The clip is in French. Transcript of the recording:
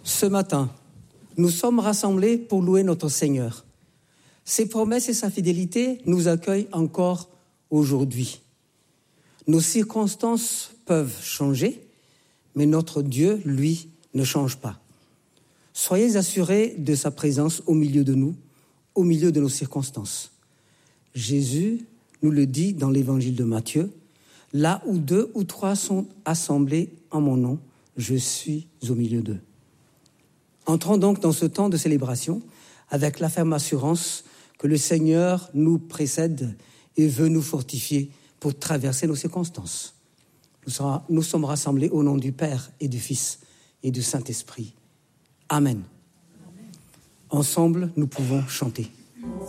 Ce matin, nous sommes rassemblés pour louer notre Seigneur. Ses promesses et sa fidélité nous accueillent encore aujourd'hui. Nos circonstances peuvent changer, mais notre Dieu, lui, ne change pas. Soyez assurés de sa présence au milieu de nous, au milieu de nos circonstances. Jésus nous le dit dans l'évangile de Matthieu, « Là où 2 ou 3 sont assemblés en mon nom, je suis au milieu d'eux. » Entrons donc dans ce temps de célébration avec la ferme assurance que le Seigneur nous précède et veut nous fortifier pour traverser nos circonstances. Nous sommes rassemblés au nom du Père et du Fils et du Saint-Esprit. Amen. Ensemble, nous pouvons chanter.